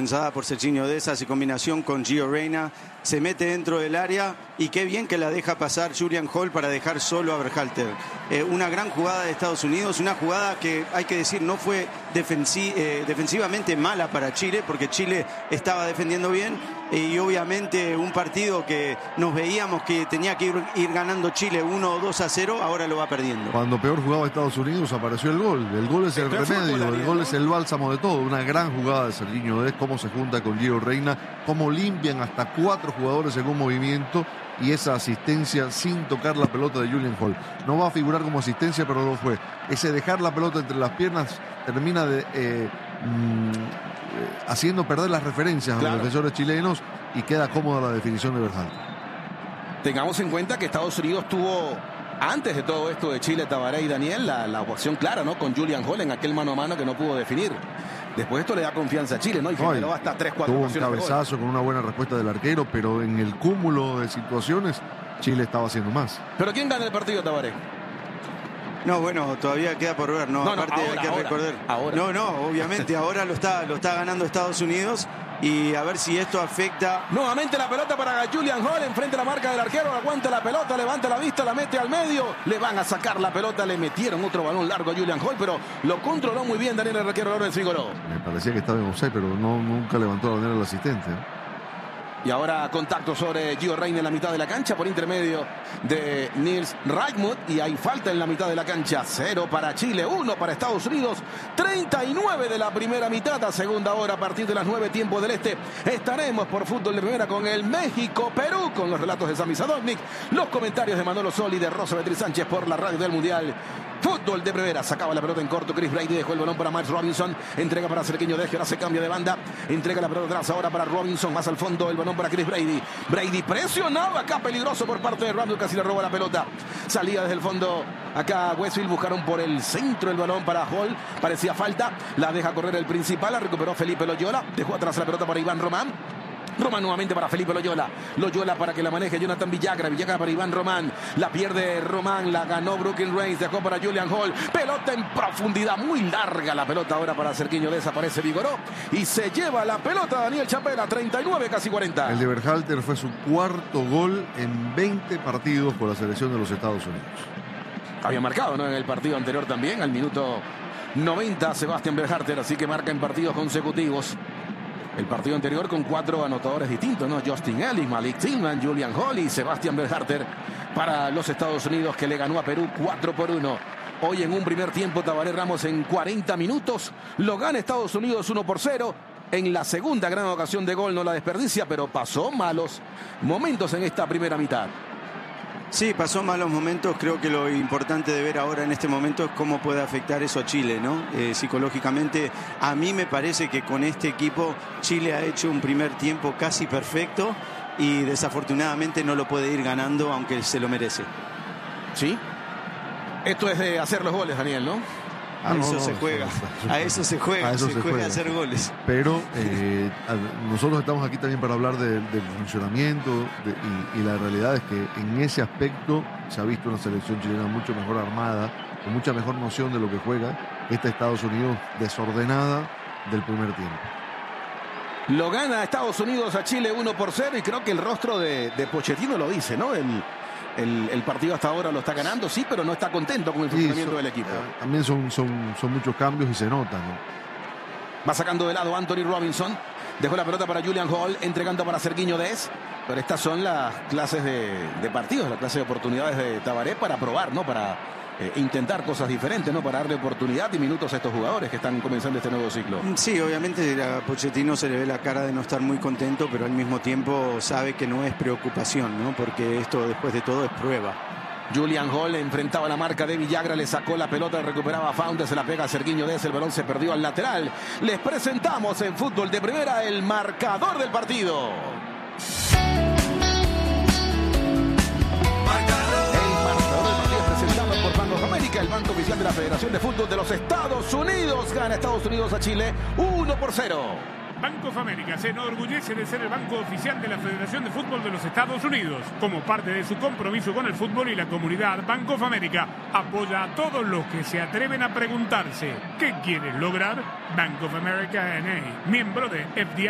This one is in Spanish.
lanzada por Sergiño Deza, y combinación con Gio Reyna, se mete dentro del área y qué bien que la deja pasar Julian Hall para dejar solo a Berhalter. Una gran jugada de Estados Unidos, una jugada que hay que decir no fue defensivamente mala para Chile, porque Chile estaba defendiendo bien, y obviamente un partido que nos veíamos que tenía que ir ganando Chile 1 o 2-0, ahora lo va perdiendo. Cuando peor jugaba Estados Unidos apareció el gol. El gol es el remedio, el gol es el bálsamo de todo. Una gran jugada de Sergiño Dez, cómo se junta con Gio Reyna, cómo limpian hasta 4 jugadores en un movimiento, y esa asistencia sin tocar la pelota de Julian Hall. No va a figurar como asistencia, pero lo fue. Ese dejar la pelota entre las piernas termina haciendo perder las referencias a los defensores chilenos, y queda cómoda la definición de Berhalter. Tengamos en cuenta que Estados Unidos tuvo, antes de todo esto de Chile, Tabaré y Daniel, la opción clara, ¿no? Con Julian Hall en aquel mano a mano que no pudo definir. Después esto le da confianza a Chile, ¿no? Y generó hasta 3-4 tuvo un ocasiones. cabezazo con una buena respuesta del arquero, pero en el cúmulo de situaciones Chile estaba haciendo más. ¿Pero quién gana el partido, Tabaré? No, bueno, todavía queda por ver, ¿no? Aparte hay que recordar. No, obviamente ahora lo está ganando Estados Unidos, y a ver si esto afecta. Nuevamente la pelota para Julian Hall, enfrente a la marca del arquero, aguanta la pelota, levanta la vista, la mete al medio, le van a sacar la pelota, le metieron otro balón largo a Julian Hall, pero lo controló muy bien Daniel el arquero Lorenzo Figueroa. Me parecía que estaba en offside, pero nunca levantó la bandera el asistente. Y ahora contacto sobre Gio Reyna en la mitad de la cancha por intermedio de Nils Reichmuth, y hay falta en la mitad de la cancha. 0 para Chile, 1 para Estados Unidos. 39 de la primera mitad, a segunda hora, a partir de las 9 tiempo del este. Estaremos por Fútbol de Primera con el México-Perú, con los relatos de Sami Sadovnik, los comentarios de Manolo Sol y de Rosa Beatriz Sánchez por la radio del Mundial. Fútbol de Primera, sacaba la pelota en corto Chris Brady, dejó el balón para Miles Robinson, entrega para Sergiño Dez, ahora se cambia de banda, entrega la pelota atrás ahora para Robinson, más al fondo el balón para Chris Brady. Brady presionado acá, peligroso por parte de Randall, casi le roba la pelota, salía desde el fondo acá Westfield, buscaron por el centro el balón para Hall, parecía falta, la deja correr el principal, la recuperó Felipe Loyola, dejó atrás la pelota para Iván Román. Román nuevamente para Felipe Loyola. Loyola para que la maneje Jonathan Villagra. Villagra para Iván Román. La pierde Román. La ganó Brooklyn Reigns. Dejó para Julian Hall. Pelota en profundidad. Muy larga la pelota ahora para Sergiño Dez. Aparece Vigoró. Y se lleva la pelota Daniel Chapela. 39, casi 40. El de Berhalter fue su 4º gol en 20 partidos por la selección de los Estados Unidos. Había marcado, ¿no? En el partido anterior también. Al minuto 90 Sebastián Berhalter. Así que marca en partidos consecutivos. El partido anterior con 4 anotadores distintos, ¿no? Justin Ellis, Malik Tillman, Julian Hall y Sebastián Berhalter para los Estados Unidos, que le ganó a Perú 4-1. Hoy en un primer tiempo, Tabaré Ramos, en 40 minutos, lo gana Estados Unidos 1-0. En la segunda gran ocasión de gol no la desperdicia, pero pasó malos momentos en esta primera mitad. Sí, pasó malos momentos. Creo que lo importante de ver ahora en este momento es cómo puede afectar eso a Chile, ¿no? Psicológicamente, a mí me parece que con este equipo Chile ha hecho un primer tiempo casi perfecto, y desafortunadamente no lo puede ir ganando, aunque se lo merece. ¿Sí? Esto es de hacer los goles, Daniel, ¿no? A eso se juega a hacer goles. Pero nosotros estamos aquí también para hablar del funcionamiento, y la realidad es que en ese aspecto se ha visto una selección chilena mucho mejor armada, con mucha mejor noción de lo que juega, esta Estados Unidos desordenada del primer tiempo. Lo gana Estados Unidos a Chile 1-0, y creo que el rostro de Pochettino lo dice, ¿no? El partido hasta ahora lo está ganando, sí, pero no está contento con el funcionamiento del equipo. También son muchos cambios y se notan, ¿no? Va sacando de lado Anthony Robinson. Dejó la pelota para Julian Hall, entregando para Sergiño Dez. Pero estas son las clases de partidos, las clases de oportunidades de Tabaré para probar, ¿no? Para intentar cosas diferentes, ¿no? Para darle oportunidad y minutos a estos jugadores que están comenzando este nuevo ciclo. Sí, obviamente a Pochettino se le ve la cara de no estar muy contento, pero al mismo tiempo sabe que no es preocupación, ¿no? Porque esto, después de todo, es prueba. Julian Hall enfrentaba la marca de Villagra, le sacó la pelota, recuperaba Founder, se la pega a Sergiño Dez, el balón se perdió al lateral. Les presentamos en Fútbol de Primera el marcador del partido. El banco oficial de la Federación de Fútbol de los Estados Unidos. Gana Estados Unidos a Chile 1-0. Banco of America se enorgullece de ser el banco oficial de la Federación de Fútbol de los Estados Unidos. Como parte de su compromiso con el fútbol y la comunidad, Banco of America apoya a todos los que se atreven a preguntarse ¿qué quieren lograr? Bank of America N.A., miembro de FDIC.